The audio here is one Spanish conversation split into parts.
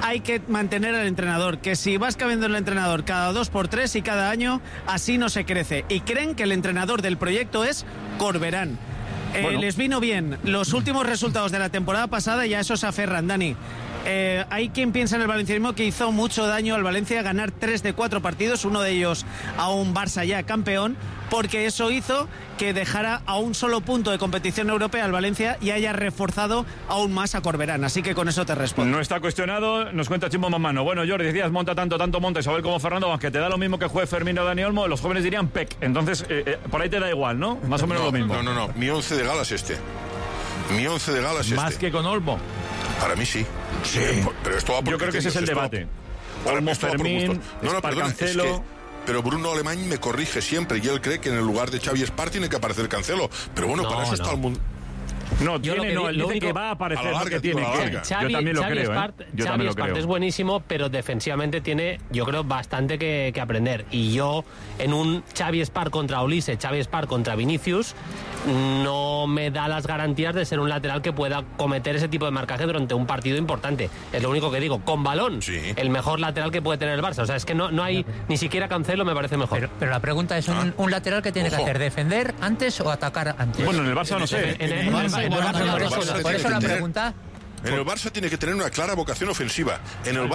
hay que mantener al entrenador, que si vas cambiando el entrenador cada 2x3 y cada año, así no se crece. Y creen que el entrenador del proyecto es Corberán. Bueno. Les vino bien los últimos resultados de la temporada pasada y a eso se aferran, Dani. Hay quien piensa en el valencianismo que hizo mucho daño al Valencia ganar 3 de 4 partidos, uno de ellos a un Barça ya campeón, porque eso hizo que dejara a un solo punto de competición europea al Valencia y haya reforzado aún más a Corberán. Así que con eso te respondo. No está cuestionado, nos cuenta Chimbo Mamano. Bueno, Jordi, decías monta tanto monta Isabel como Fernando, aunque te da lo mismo que juegue Fermín o Dani Olmo, los jóvenes dirían PEC. Entonces, por ahí te da igual, ¿no? Más o menos lo mismo. No. Mi 11 de gala es este. Más que con Olmo. Para mí sí. Sí. Pero esto va por Yo creo que ese es el debate. Olmo, Fermín, Cancelo. Pero Bruno Alemán me corrige siempre y él cree que en el lugar de Xavi Espar tiene que aparecer Cancelo. Pero bueno, para eso está el mundo. No, él dice que va a aparecer lo que tiene que. Xavi, yo también lo creo, Xavi Espart es buenísimo, pero defensivamente tiene, yo creo, bastante que aprender. Y yo, en un Xavi Espart contra Olise, Xavi Espart contra Vinicius, no me da las garantías de ser un lateral que pueda cometer ese tipo de marcaje durante un partido importante. Es lo único que digo. Con balón, sí. El mejor lateral que puede tener el Barça. O sea, es que no hay ni siquiera Cancelo, me parece mejor. Pero la pregunta es, ¿un lateral que tiene que hacer? ¿Defender antes o atacar antes? Bueno, en el Barça no sé. Por eso la pregunta. En el Barça tiene que tener una clara vocación ofensiva. Pero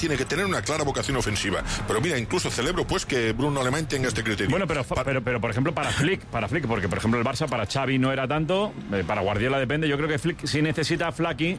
mira, incluso celebro pues que Bruno Alemán tenga este criterio. Bueno, pero por ejemplo para Flick, porque por ejemplo el Barça para Xavi no era tanto, para Guardiola depende. Yo creo que Flick sí necesita a Flaky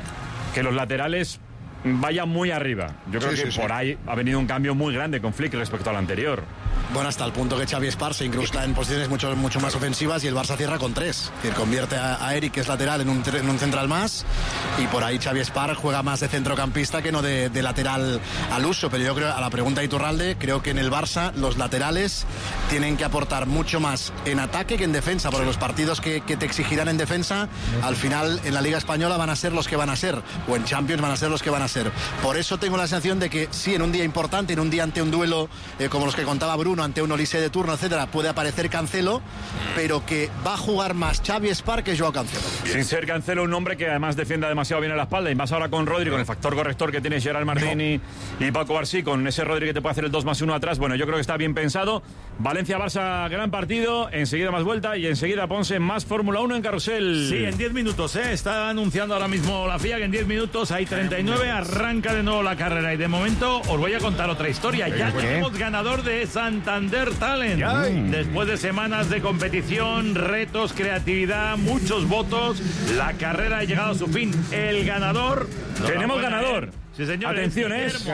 que los laterales vayan muy arriba. Yo creo que por ahí ha venido un cambio muy grande con Flick respecto al anterior. Bueno, hasta el punto que Xavi Espart se incrusta en posiciones mucho más ofensivas y el Barça cierra con 3. Es decir, convierte a Eric, que es lateral, en un central más, y por ahí Xavi Espart juega más de centrocampista que no de lateral al uso. Pero yo creo, a la pregunta de Iturralde, creo que en el Barça los laterales tienen que aportar mucho más en ataque que en defensa, porque los partidos que te exigirán en defensa, al final en la Liga Española van a ser los que van a ser, o en Champions van a ser los que van a ser. Por eso tengo la sensación de que sí, en un día importante, en un día ante un duelo como los que contaba Bruno, ante un Olise de turno, etcétera, puede aparecer Cancelo, pero que va a jugar más Xavi Espart que Joao Cancelo. Sin ser Cancelo un hombre que además defienda demasiado bien a la espalda, y más ahora con Rodri, con el factor corrector que tiene Gerard Martín y Paco Barsí, con ese Rodri que te puede hacer el 2+1 atrás. Bueno, yo creo que está bien pensado. Valencia-Barça, gran partido, enseguida más vuelta y enseguida Ponce más Fórmula 1 en Carrusel. Sí, en 10 minutos, está anunciando ahora mismo la FIA que en 10 minutos hay 39, arranca de nuevo la carrera y de momento os voy a contar otra historia. Ya tenemos ganador de Santander Talent. Después de semanas de competición, retos, creatividad, muchos votos, la carrera ha llegado a su fin. El ganador... Tenemos ganador. Sí, señor. Atención,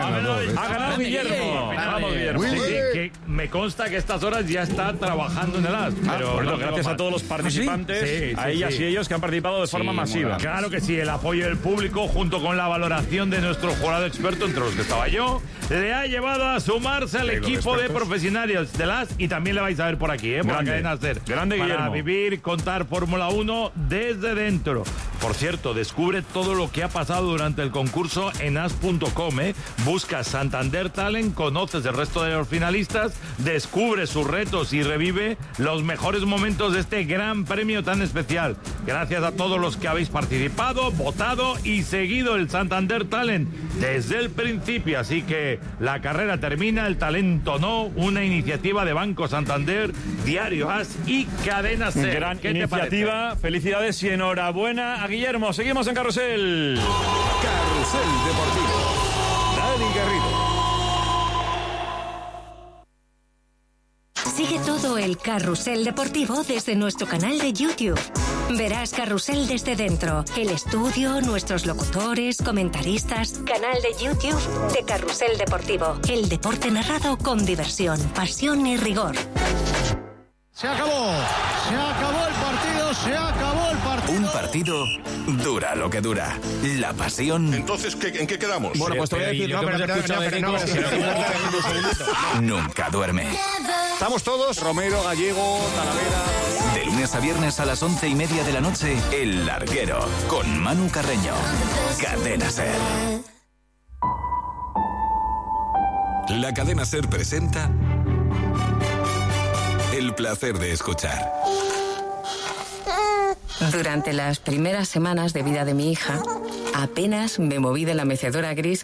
ha ganado Guillermo. Vamos, Guillermo. Sí, que me consta que a estas horas ya está trabajando en el AS. Pero bueno, gracias a todos los participantes, a ellas y ellos que han participado de forma masiva. Claro que sí, el apoyo del público junto con la valoración de nuestro jurado experto, entre los que estaba yo, le ha llevado a sumarse al equipo de profesionales del AS, y también le vais a ver por aquí, por la cadena SER. Grande Para Guillermo. vivir, contar Fórmula 1 desde dentro. Por cierto, descubre todo lo que ha pasado durante el concurso en as.com. Busca Santander Talent, conoces el resto de los finalistas, descubre sus retos y revive los mejores momentos de este gran premio tan especial. Gracias a todos los que habéis participado, votado y seguido el Santander Talent desde el principio. Así que la carrera termina, el talento no. Una iniciativa de Banco Santander, Diario As y Cadena SER. Gran iniciativa, felicidades y enhorabuena a Guillermo. Seguimos en Carrusel. Carrusel Deportivo. Dani Garrido. Sigue todo el Carrusel Deportivo desde nuestro canal de YouTube. Verás Carrusel desde dentro, el estudio, nuestros locutores, comentaristas. Canal de YouTube de Carrusel Deportivo. El deporte narrado con diversión, pasión y rigor. Se acabó el partido, se acabó el partido. Un partido dura lo que dura. La pasión. Entonces, ¿en qué quedamos? Bueno, pues te voy a decir, nunca duerme. Estamos todos, Romero, Gallego, Talavera. De lunes a viernes a las 11:30 de la noche, El Larguero, con Manu Carreño. Cadena SER. La Cadena SER presenta El placer de escuchar. Durante las primeras semanas de vida de mi hija, apenas me moví de la mecedora gris